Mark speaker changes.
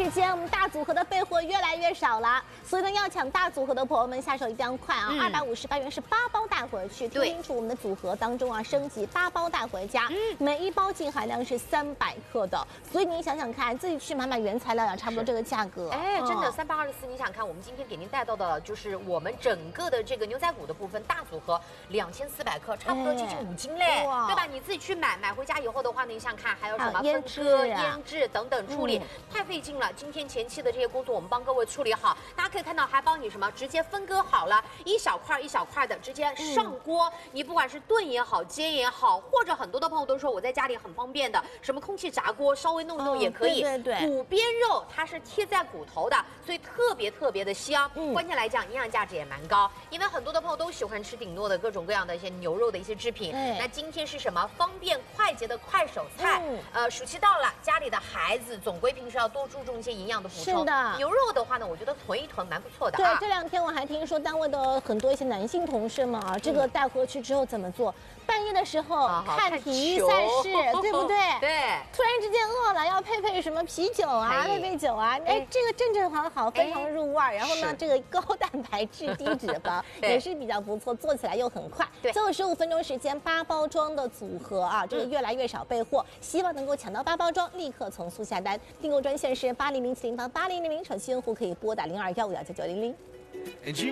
Speaker 1: 时间，我们大组合的备货越来越少了，所以呢，要抢大组合的朋友们下手一定要快啊！258元是8包带回去，听清楚我们的组合当中啊，升级8包带回家，每一包净含量是300克的，所以你想想看，自己去买原材料呀，差不多这个价格。
Speaker 2: 哎，真的3824，你想看，我们今天给您带到的就是我们整个的这个牛仔骨的部分大组合2400克，差不多接近5斤嘞，对吧？你自己去买回家以后的话呢，你想看还有什么分割、腌制等等处理，太费劲了。今天前期的这些工作我们帮各位处理好，大家可以看到还帮你什么直接分割好了，一小块一小块的直接上锅。你不管是炖也好，煎也好，或者很多的朋友都说我在家里很方便的，什么空气炸锅稍微弄一弄也可以。
Speaker 1: 对，
Speaker 2: 骨边肉它是贴在骨头的，所以特别的香。关键来讲，营养价值也蛮高，因为很多的朋友都喜欢吃顶诺的各种各样的一些牛肉的一些制品。那今天是什么？方便快捷的快手菜。暑期到了，家里的孩子总归平时要多注重一些营养的补充。
Speaker 1: 是的，
Speaker 2: 牛肉的话呢，我觉得囤一囤蛮不错的。
Speaker 1: 对，这2天我还听说单位的很多一些男性同事们啊，这个带回去之后怎么做？半夜的时候看体育赛事，对不对？
Speaker 2: 对。
Speaker 1: 突然之间饿了，要配什么啤酒啊，配酒啊，哎，这个正好，非常入味。然后呢，这个高蛋白质、低脂肪也是比较不错，做起来又很快。
Speaker 2: 对，
Speaker 1: 最后15分钟时间，8包装的组合啊，这个越来越少备货，希望能够抢到8包装，立刻从速下单。订购专线是8007088000，手机用户可以拨打0215199900。